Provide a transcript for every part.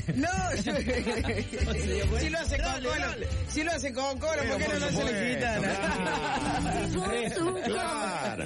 No, si lo hace con Colo, si lo hace con Colo, ¿por qué no lo hace la Gitana? Claro.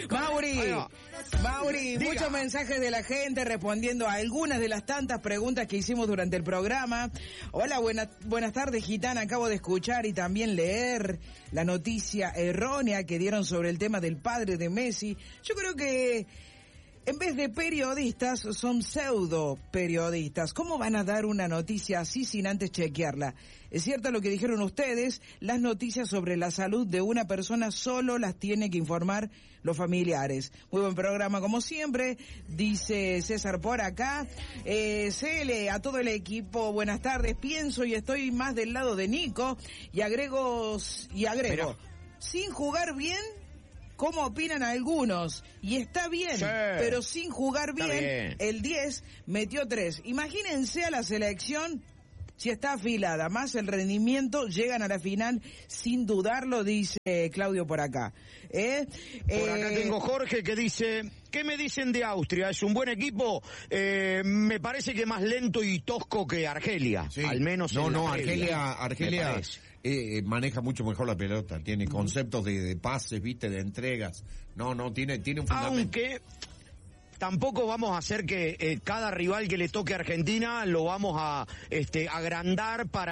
Mauri, muchos mensajes de la gente respondiendo a algunas de las tantas preguntas que hicimos durante el programa. Hola, buenas tardes, Gitana. Acabo de escuchar y también leer la noticia errónea que dieron sobre el tema del padre de Messi. Yo creo que en vez de periodistas, son pseudo periodistas. ¿Cómo van a dar una noticia así sin antes chequearla? Es cierto lo que dijeron ustedes, las noticias sobre la salud de una persona solo las tiene que informar los familiares. Muy buen programa como siempre, dice César por acá. Cele, a todo el equipo, buenas tardes. Pienso y estoy más del lado de Nico y agrego, Pero, sin jugar bien, ¿cómo opinan algunos? Y está bien, sí, pero sin jugar bien, bien, el 10 metió 3. Imagínense a la selección si está afilada, más el rendimiento, llegan a la final sin dudarlo, dice Claudio por acá. Por acá tengo Jorge que dice, ¿qué me dicen de Austria? ¿Es un buen equipo? Me parece que más lento y tosco que Argelia, Sí. al menos en la previa, Argelia me parece. maneja mucho mejor la pelota, tiene conceptos de pases, viste, de entregas. No, tiene un fundamento. Aunque tampoco vamos a hacer que cada rival que le toque a Argentina lo vamos a agrandar para